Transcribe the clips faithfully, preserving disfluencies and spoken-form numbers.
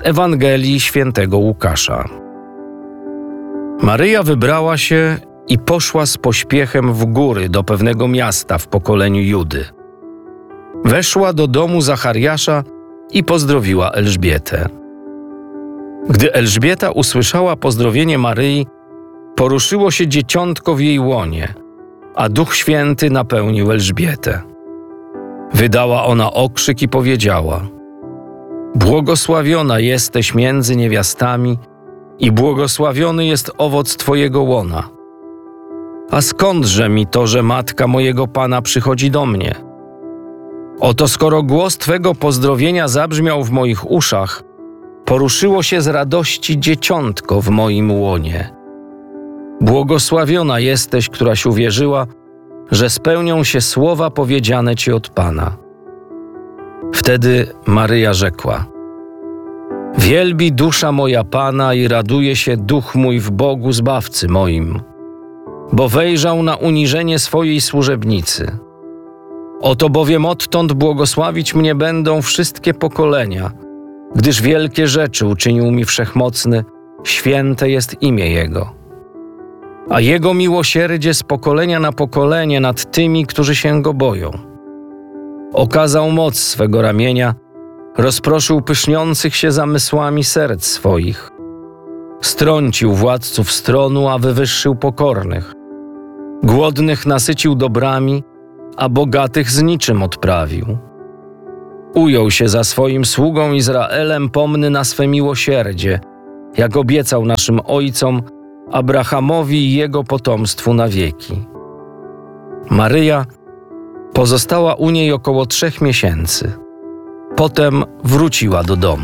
Z Ewangelii Świętego Łukasza. Maryja wybrała się i poszła z pośpiechem w góry do pewnego miasta w pokoleniu Judy. Weszła do domu Zachariasza i pozdrowiła Elżbietę. Gdy Elżbieta usłyszała pozdrowienie Maryi, poruszyło się dzieciątko w jej łonie, a Duch Święty napełnił Elżbietę. Wydała ona okrzyk i powiedziała: Błogosławiona jesteś między niewiastami i błogosławiony jest owoc Twojego łona. A skądże mi to, że matka mojego Pana przychodzi do mnie? Oto skoro głos Twego pozdrowienia zabrzmiał w moich uszach, poruszyło się z radości dzieciątko w moim łonie. Błogosławiona jesteś, któraś uwierzyła, że spełnią się słowa powiedziane Ci od Pana. Wtedy Maryja rzekła: Wielbi dusza moja Pana i raduje się duch mój w Bogu Zbawcy moim, bo wejrzał na uniżenie swojej służebnicy. Oto bowiem odtąd błogosławić mnie będą wszystkie pokolenia, gdyż wielkie rzeczy uczynił mi Wszechmocny, święte jest imię Jego. A Jego miłosierdzie z pokolenia na pokolenie nad tymi, którzy się Go boją. Okazał moc swego ramienia, rozproszył pyszniących się zamysłami serc swoich. Strącił władców stronu, a wywyższył pokornych. Głodnych nasycił dobrami, a bogatych z niczym odprawił. Ujął się za swoim sługą Izraelem pomny na swe miłosierdzie, jak obiecał naszym ojcom, Abrahamowi i jego potomstwu na wieki. Maryja pozostała u niej około trzech miesięcy. Potem wróciła do domu.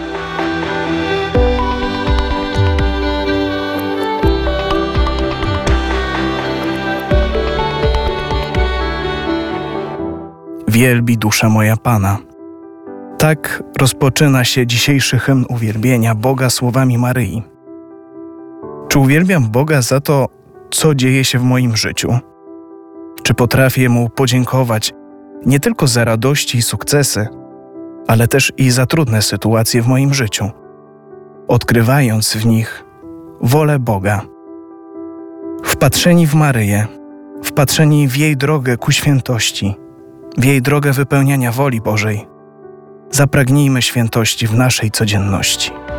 Wielbi dusza moja Pana. Tak rozpoczyna się dzisiejszy hymn uwielbienia Boga słowami Maryi. Czy uwielbiam Boga za to, co dzieje się w moim życiu? Czy potrafię Mu podziękować nie tylko za radości i sukcesy, ale też i za trudne sytuacje w moim życiu, odkrywając w nich wolę Boga? Wpatrzeni w Maryję, wpatrzeni w jej drogę ku świętości, w jej drogę wypełniania woli Bożej, zapragnijmy świętości w naszej codzienności.